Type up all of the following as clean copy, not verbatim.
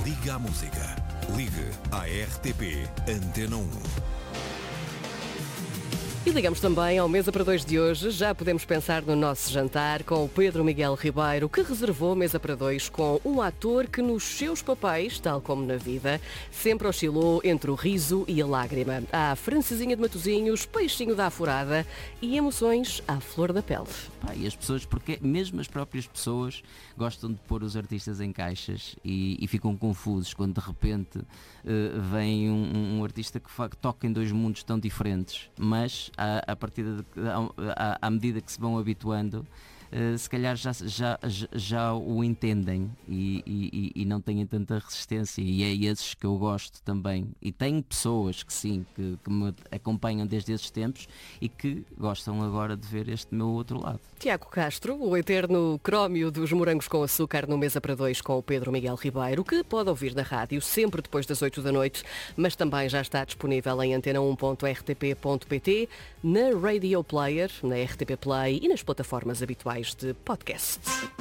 Liga à música. Ligue à RTP Antena 1. E ligamos também ao Mesa para Dois de hoje. Já podemos pensar no nosso jantar com o Pedro Miguel Ribeiro, que reservou Mesa para Dois com um ator que nos seus papéis, tal como na vida, sempre oscilou entre o riso e a lágrima. Há Francesinha de Matosinhos, Peixinho da Afurada e emoções à flor da pele. E as pessoas, porque mesmo as próprias pessoas gostam de pôr os artistas em caixas e ficam confusos quando de repente vem um artista que toca em dois mundos tão diferentes, mas à medida que se vão habituando, se calhar já o entendem e não têm tanta resistência, e é esses que eu gosto também. E tenho pessoas que sim, que me acompanham desde esses tempos e que gostam agora de ver este meu outro lado. Tiago Castro, o eterno crómio dos morangos com açúcar no Mesa para Dois com o Pedro Miguel Ribeiro, que pode ouvir na rádio sempre depois das 8 da noite, mas também já está disponível em antena1.rtp.pt, na Radio Player, na RTP Play e nas plataformas habituais de podcast.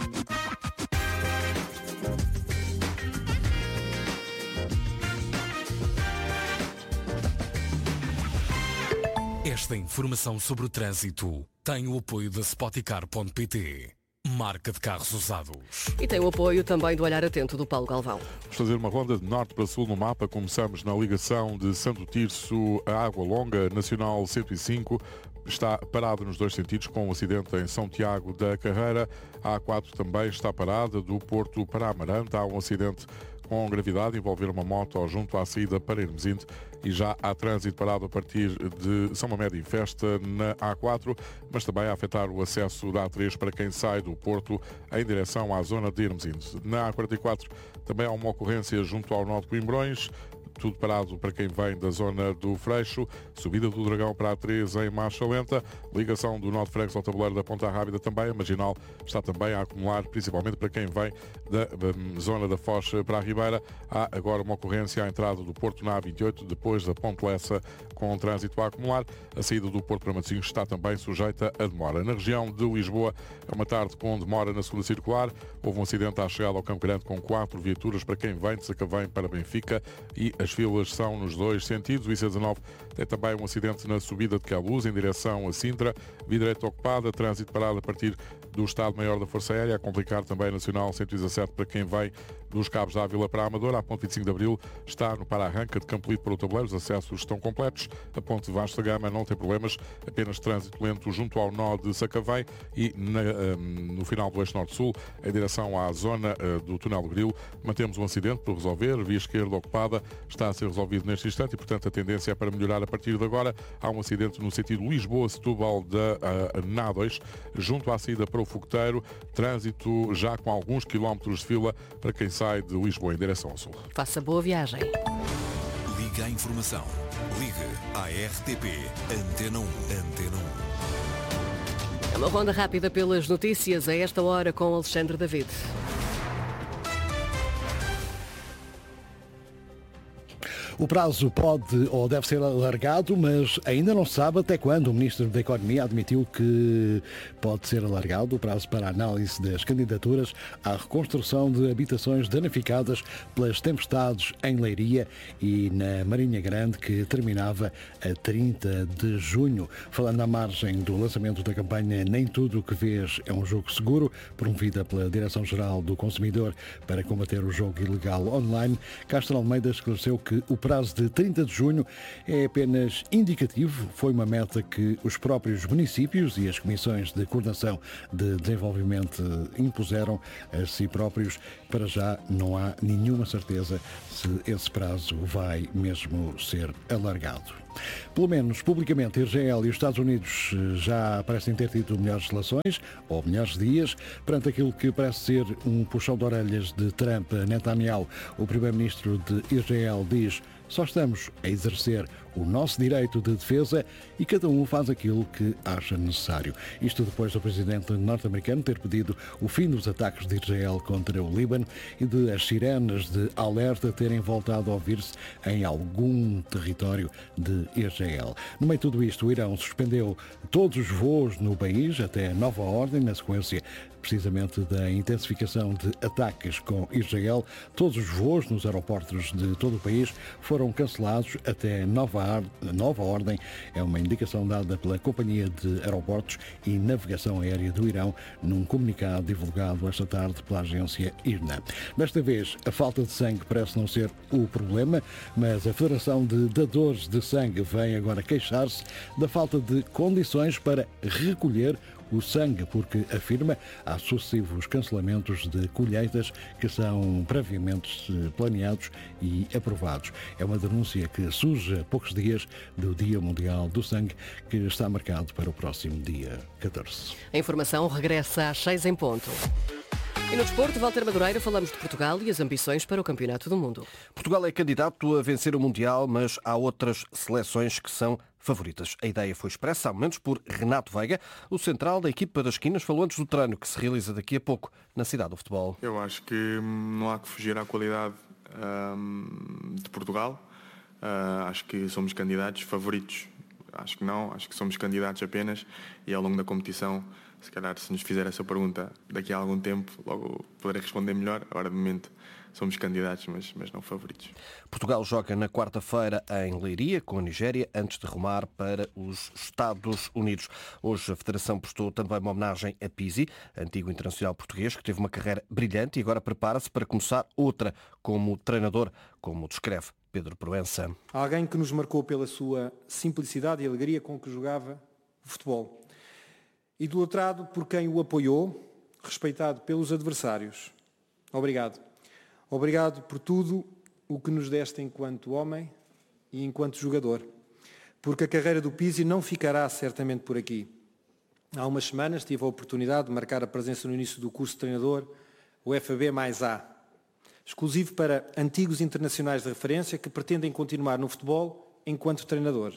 Esta informação sobre o trânsito tem o apoio da Spoticar.pt, marca de carros usados. E tem o apoio também do Olhar Atento do Paulo Galvão. Vamos fazer uma ronda de norte para sul no mapa. Começamos na ligação de Santo Tirso a Água Longa, Nacional 105. Está parado nos dois sentidos com um acidente em São Tiago da Carreira. A A4 também está parada do Porto para Amarante. Há um acidente com gravidade envolver uma moto junto à saída para Hermesinde, e já há trânsito parado a partir de São Mamede e Festa na A4, mas também a afetar o acesso da A3 para quem sai do Porto em direção à zona de Hermesinde. Na A44 também há uma ocorrência junto ao nó de Coimbrões, tudo parado para quem vem da zona do Freixo, subida do Dragão para a A3 em marcha lenta, ligação do nó de Fregos ao tabuleiro da Ponta Rábida também, a marginal está também a acumular, principalmente para quem vem da zona da Foz para a Ribeira. Há agora uma ocorrência à entrada do Porto na A28, depois da Ponte Lessa, com trânsito a acumular. A saída do Porto para Matosinhos está também sujeita a demora. Na região de Lisboa, é uma tarde com demora na segunda circular. Houve um acidente à chegada ao Campo Grande com 4 viaturas para quem vem de Sacavém para Benfica, e as filas são nos dois sentidos. O IC19 tem também um acidente na subida de Queluz em direção a Sintra, via direita ocupada, trânsito parado a partir do Estado-Maior da Força Aérea, a complicar também a Nacional 117 para quem vem dos Cabos da Ávila para a Amadora. A ponte 25 de Abril está no para-arranca de Campolide para o Tabuleiro, os acessos estão completos. A ponte de Vasco da Gama não tem problemas, apenas trânsito lento junto ao nó de Sacavém, e no final do eixo norte-sul, em direção à zona do Túnel do Grilo, mantemos um acidente por resolver, via esquerda ocupada, está a ser resolvido neste instante e, portanto, a tendência é para melhorar a partir de agora. Há um acidente no sentido Lisboa-Setúbal na A2, junto à saída para o Fogoteiro, trânsito já com alguns quilómetros de fila para quem sai de Lisboa em direção ao sul. Faça boa viagem. Liga à informação. Ligue à RTP Antena 1. Antena 1. É uma ronda rápida pelas notícias a esta hora com Alexandre David. O prazo pode ou deve ser alargado, mas ainda não se sabe até quando. O Ministro da Economia admitiu que pode ser alargado o prazo para a análise das candidaturas à reconstrução de habitações danificadas pelas tempestades em Leiria e na Marinha Grande, que terminava a 30 de junho. Falando à margem do lançamento da campanha Nem Tudo o que Vês é um Jogo Seguro, promovida pela Direção-Geral do Consumidor para combater o jogo ilegal online, Castro Almeida esclareceu que o prazo de 30 de junho é apenas indicativo. Foi uma meta que os próprios municípios e as comissões de coordenação de desenvolvimento impuseram a si próprios. Para já não há nenhuma certeza se esse prazo vai mesmo ser alargado. Pelo menos publicamente, Israel e os Estados Unidos já parecem ter tido melhores relações ou melhores dias perante aquilo que parece ser um puxão de orelhas de Trump a Netanyahu. O primeiro-ministro de Israel diz Só estamos a exercer o nosso direito de defesa e cada um faz aquilo que acha necessário. Isto depois do presidente norte-americano ter pedido o fim dos ataques de Israel contra o Líbano e de as sirenes de alerta terem voltado a ouvir-se em algum território de Israel. No meio de tudo isto, o Irão suspendeu todos os voos no país até nova ordem, na sequência precisamente da intensificação de ataques com Israel. Todos os voos nos aeroportos de todo o país foram cancelados até nova ordem. É uma indicação dada pela Companhia de Aeroportos e Navegação Aérea do Irão num comunicado divulgado esta tarde pela agência IRNA. Desta vez, a falta de sangue parece não ser o problema, mas a Federação de Dadores de Sangue vem agora queixar-se da falta de condições para recolher o sangue, porque afirma há sucessivos cancelamentos de colheitas que são previamente planeados e aprovados. É uma denúncia que surge a poucos dias do Dia Mundial do Sangue, que está marcado para o próximo dia 14. A informação regressa às 6 em ponto. E no desporto, Walter Madureira, falamos de Portugal e as ambições para o Campeonato do Mundo. Portugal é candidato a vencer o Mundial, mas há outras seleções que são favoritas. A ideia foi expressa há momentos por Renato Veiga, o central da equipa das Esquinas, falou antes do treino que se realiza daqui a pouco na cidade do futebol. Eu acho que não há que fugir à qualidade de Portugal. Acho que somos candidatos favoritos. Acho que não, acho que somos candidatos apenas e ao longo da competição, se calhar se nos fizer essa pergunta daqui a algum tempo, logo poderei responder melhor. Agora de momento somos candidatos, mas não favoritos. Portugal joga na quarta-feira em Leiria com a Nigéria antes de rumar para os Estados Unidos. Hoje a Federação prestou também uma homenagem a Pizzi, antigo internacional português que teve uma carreira brilhante e agora prepara-se para começar outra como treinador, como descreve Pedro Proença. Alguém que nos marcou pela sua simplicidade e alegria com que jogava o futebol. Idolatrado por quem o apoiou, respeitado pelos adversários. Obrigado. Obrigado por tudo o que nos deste enquanto homem e enquanto jogador. Porque a carreira do Pizzi não ficará certamente por aqui. Há umas semanas tive a oportunidade de marcar a presença no início do curso de treinador, o FAB+A, exclusivo para antigos internacionais de referência que pretendem continuar no futebol enquanto treinador.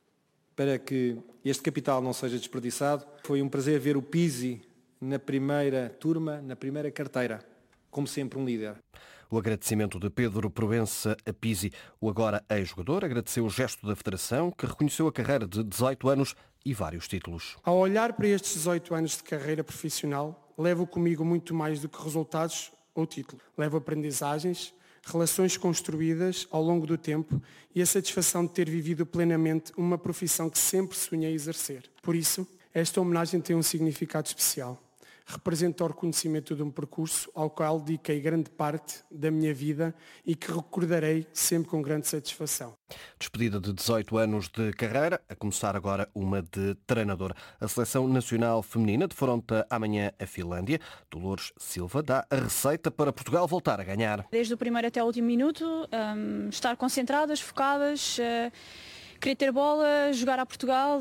Para que este capital não seja desperdiçado, foi um prazer ver o Pizzi na primeira turma, na primeira carteira, como sempre um líder. O agradecimento de Pedro Proença a Pizzi, o agora ex-jogador, agradeceu o gesto da Federação, que reconheceu a carreira de 18 anos e vários títulos. Ao olhar para estes 18 anos de carreira profissional, levo comigo muito mais do que resultados ou título. Levo aprendizagens, relações construídas ao longo do tempo e a satisfação de ter vivido plenamente uma profissão que sempre sonhei exercer. Por isso, esta homenagem tem um significado especial. Representa o reconhecimento de um percurso ao qual dediquei grande parte da minha vida e que recordarei sempre com grande satisfação. Despedida de 18 anos de carreira, a começar agora uma de treinador. A Seleção Nacional Feminina defronta amanhã a Finlândia. Dolores Silva dá a receita para Portugal voltar a ganhar. Desde o primeiro até o último minuto, estar concentradas, focadas, querer ter bola, jogar a Portugal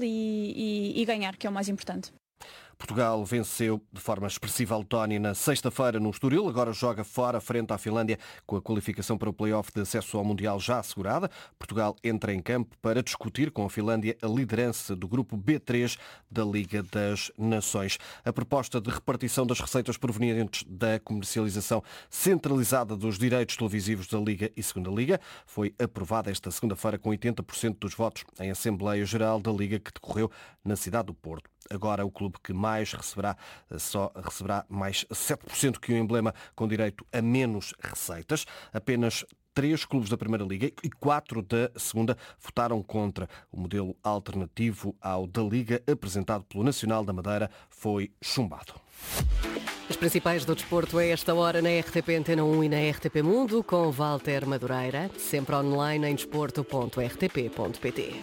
e ganhar, que é o mais importante. Portugal venceu de forma expressiva a Letónia na sexta-feira no Estoril. Agora joga fora, frente à Finlândia, com a qualificação para o play-off de acesso ao Mundial já assegurada. Portugal entra em campo para discutir com a Finlândia a liderança do grupo B3 da Liga das Nações. A proposta de repartição das receitas provenientes da comercialização centralizada dos direitos televisivos da Liga e Segunda Liga foi aprovada esta segunda-feira com 80% dos votos em Assembleia Geral da Liga, que decorreu na cidade do Porto. Agora o clube que mais receberá só receberá mais 7% que o emblema, com direito a menos receitas. Apenas 3 clubes da Primeira Liga e 4 da Segunda votaram contra. O modelo alternativo ao da Liga, apresentado pelo Nacional da Madeira, foi chumbado. As principais do desporto a esta hora na RTP Antena 1 e na RTP Mundo, com Walter Madureira, sempre online em desporto.rtp.pt.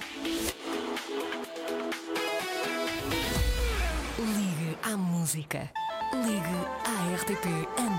Ligue à música. Ligue à RTP Antena.